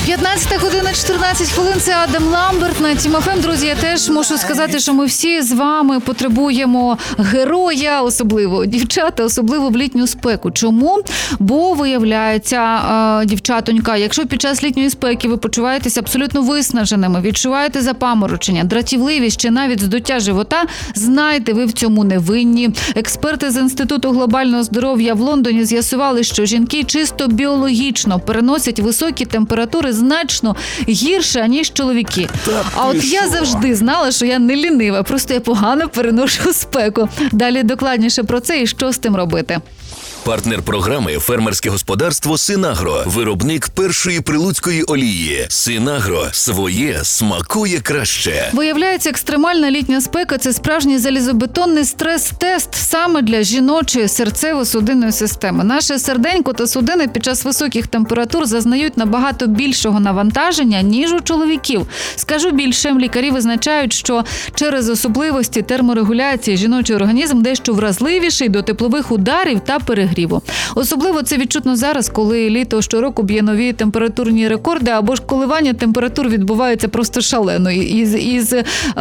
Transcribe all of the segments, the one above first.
15:14 Це Адам Ламберт на Тім ФМ. Друзі, я теж мушу сказати, що ми всі з вами потребуємо героя, особливо дівчата, особливо в літню спеку. Чому? Бо, виявляється, дівчатонька, якщо під час літньої спеки ви почуваєтеся абсолютно виснаженими, відчуваєте запаморочення, дратівливість чи навіть здуття живота, знайте, ви в цьому не винні. Експерти з Інституту глобального здоров'я в Лондоні з'ясували, що жінки чисто біологічно переносять високі температури значно гірше, ніж чоловіки. А от я завжди знала, що я не лінива, просто я погано переношу спеку. Далі докладніше про це і що з тим робити. Партнер програми – фермерське господарство «Синагро». Виробник першої прилуцької олії. «Синагро» – своє смакує краще. Виявляється, екстремальна літня спека – це справжній залізобетонний стрес-тест саме для жіночої серцево-судинної системи. Наше серденько та судини під час високих температур зазнають набагато більшого навантаження, ніж у чоловіків. Скажу більше, лікарі визначають, що через особливості терморегуляції жіночий організм дещо вразливіший до теплових ударів та перегріву. Особливо це відчутно зараз, коли літо щороку б'є нові температурні рекорди, або ж коливання температур відбуваються просто шалено, із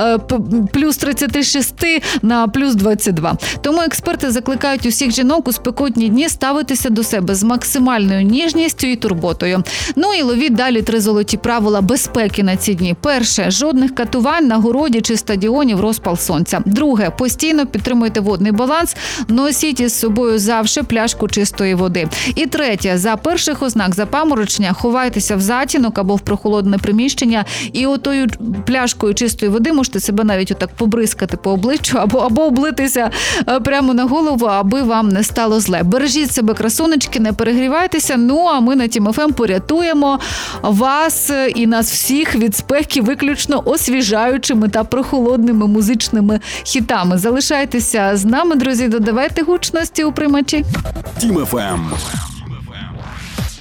плюс 36 на плюс 22. Тому експерти закликають усіх жінок у спекотні дні ставитися до себе з максимальною ніжністю і турботою. Ну і ловіть далі 3 золоті правила безпеки на ці дні. Перше – жодних катувань на городі чи стадіоні в розпал сонця. Друге – постійно підтримуйте водний баланс, носіть із собою завжди пляшку чистої води. І третє, за перших ознак запаморочення ховайтеся в затінок або в прохолодне приміщення, і отою пляшкою чистої води можете себе навіть отак побризкати по обличчю або облитися прямо на голову, аби вам не стало зле. Бережіть себе, красунечки, не перегрівайтеся. Ну, а ми на Тім ФМ порятуємо вас і нас всіх від спеки виключно освіжаючими та прохолодними музичними хітами. Залишайтеся з нами, друзі, додавайте гучності у приймачі. Тім ФМ.